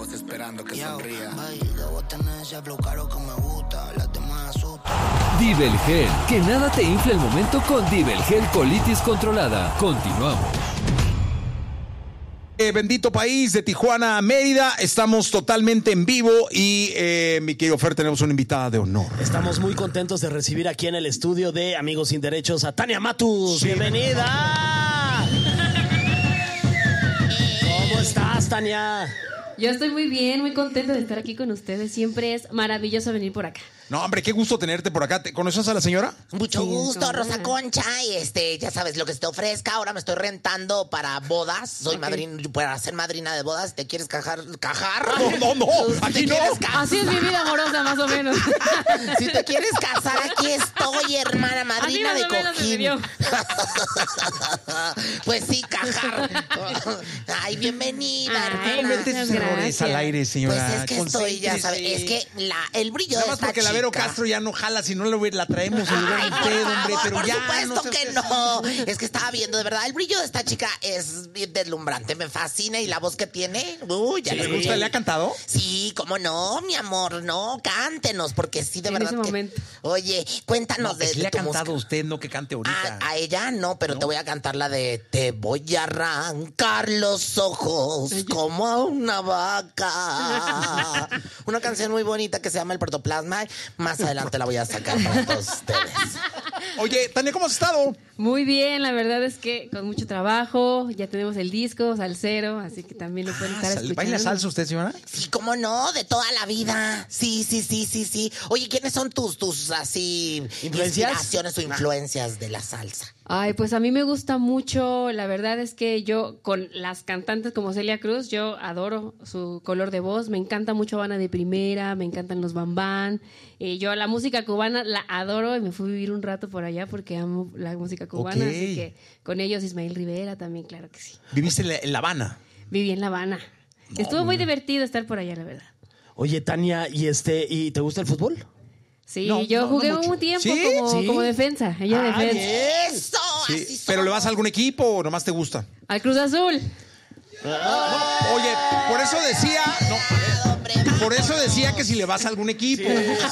ojos esperando que sonría. Dibelgel, que nada te infle el momento con Dibelgel Colitis Controlada. Continuamos. Bendito país, de Tijuana a Mérida, estamos totalmente en vivo y mi querido Fer, tenemos una invitada de honor. Estamos muy contentos de recibir aquí en el estudio de Amigos Sin Derechos a Tania Matus. Sí. ¡Bienvenida! ¿Cómo estás, Tania? Yo estoy muy bien, muy contenta de estar aquí con ustedes. Siempre es maravilloso venir por acá. No, hombre, qué gusto tenerte por acá. ¿Conoces a la señora? Mucho gusto, Rosa Concha. Y ya sabes lo que se te ofrezca. Ahora me estoy rentando para bodas. Soy madrina, para ser madrina de bodas. ¿Te quieres cajar? No. Aquí no. Así es mi vida amorosa, más o menos. Si te quieres casar, aquí estoy, hermana, madrina de cojín. Pues sí, cajar. Ay, bienvenida, hermana. No mete sus errores al aire, señora. Pues es que estoy, ya sabes, es que el brillo de esta chica. Vero Castro ya no jala, si no la traemos en lugar de usted, hombre, pero por ya. Supuesto que no. Es que estaba viendo, de verdad, el brillo de esta chica es deslumbrante, me fascina y la voz que tiene. Uy, ya ¿Le gusta? ¿Le ha cantado? Sí, cómo no, mi amor, no, cántenos, porque sí, de verdad. En ese momento. Oye, cuéntanos de le ha tu cantado música. usted, no que cante ahorita. A ella no, pero te voy a cantar la de Te voy a arrancar los ojos como a una vaca. Una canción muy bonita que se llama El Protoplasma. Más adelante la voy a sacar para todos ustedes. Oye, Tania, ¿cómo has estado? Muy bien, la verdad es que con mucho trabajo. Ya tenemos el disco, Salsero, así que también lo pueden estar escuchando. ¿Baila salsa usted, señora? Sí, cómo no, de toda la vida. Sí. Oye, ¿quiénes son tus así inspiraciones o influencias de la salsa? Ay, pues a mí me gusta mucho, la verdad es que yo con las cantantes como Celia Cruz, yo adoro su color de voz, me encanta mucho Habana de Primera, me encantan los bambán, yo la música cubana la adoro y me fui a vivir un rato por allá porque amo la música cubana, así que con ellos Ismael Rivera también, claro que sí. ¿Viviste en La Habana? Viví en La Habana, estuvo muy divertido estar por allá, la verdad. Oye, Tania, ¿y te gusta el fútbol? Sí, yo jugué un tiempo como defensa. Ella defensa. ¡Eso! Sí. ¿Pero le vas a algún equipo o nomás te gusta? Al Cruz Azul. Oye, por eso decía... Por eso decía que si le vas a algún equipo.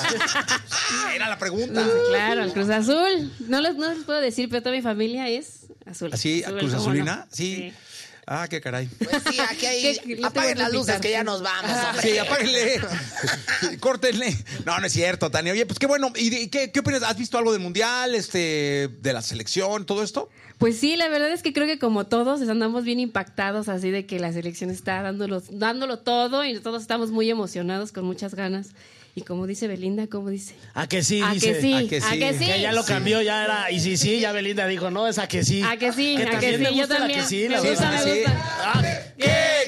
Era la pregunta. Claro, al Cruz Azul. No les puedo decir, pero toda mi familia es azul. ¿Así? Azul, ¿Cruz Azulina? No? Sí. Ah, qué caray. Pues sí, aquí hay... Apaguen las luces que ya nos vamos, hombre. Sí, apáguenle. Córtenle. No es cierto, Tania. Oye, pues qué bueno. ¿Y qué opinas? ¿Has visto algo del Mundial, de la selección, todo esto? Pues sí, la verdad es que creo que como todos andamos bien impactados así de que la selección está dándolo todo y todos estamos muy emocionados con muchas ganas. Y como dice Belinda, ¿cómo dice? ¿A que sí? ¿A Dice. que sí? ¿A que sí? ¿A que sí? Que ya lo cambió, ya era. Y sí, ya Belinda dijo, no, es a que sí. ¿A que sí? Que ¿A que sí? Yo también. La que sí, la me gusta, verdad. me gusta. ¡Que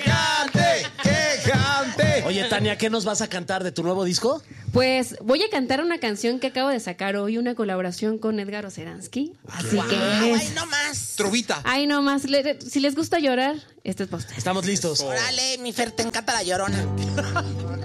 cante! Oye, Tania, ¿qué nos vas a cantar de tu nuevo disco? Pues voy a cantar una canción que acabo de sacar hoy, una colaboración con Edgar Oceransky. Así que ¡Ay, no más! Trovita. ay, no más. Si les gusta llorar, este es para ustedes. Estamos listos. Órale, mi Fer, te encanta la Llorona.